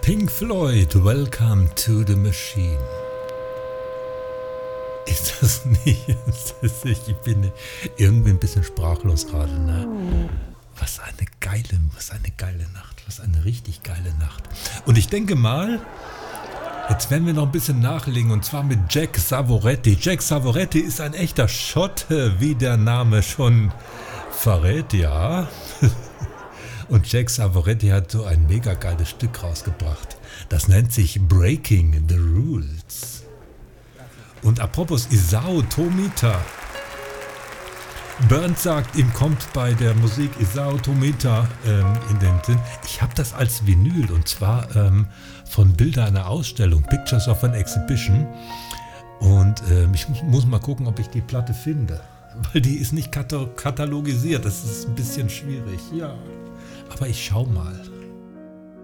Pink Floyd, Welcome to the Machine. Ist das nicht? Ich bin irgendwie ein bisschen sprachlos gerade, ne? Was eine geile Nacht. Was eine richtig geile Nacht. Und ich denke mal, jetzt werden wir noch ein bisschen nachlegen, und zwar mit Jack Savoretti. Jack Savoretti ist ein echter Schotte, wie der Name schon verrät, ja. Und Jack Savoretti hat so ein mega geiles Stück rausgebracht. Das nennt sich Breaking the Rules. Und apropos Isao Tomita. Bernd sagt, ihm kommt bei der Musik Isao Tomita in den Sinn. Ich habe das als Vinyl, und zwar von Bilder einer Ausstellung, Pictures of an Exhibition. Und ich muss mal gucken, ob ich die Platte finde. Weil die ist nicht katalogisiert, das ist ein bisschen schwierig. Ja, aber ich schau mal.